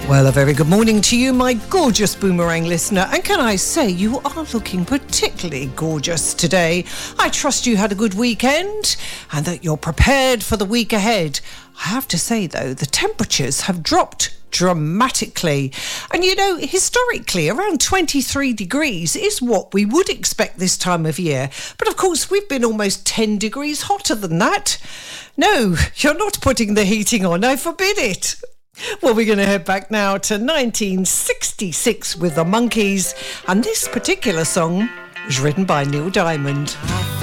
Well, a very good morning to you, my gorgeous Boomerang listener. And can I say, you are looking particularly gorgeous today. I trust you had a good weekend and that you're prepared for the week ahead. I have to say, though, the temperatures have dropped dramatically. And, you know, historically, around 23 degrees is what we would expect this time of year. But, of course, we've been almost 10 degrees hotter than that. No, you're not putting the heating on. I forbid it. Well, we're going to head back now to 1966 with the Monkees, and this particular song was written by Neil Diamond.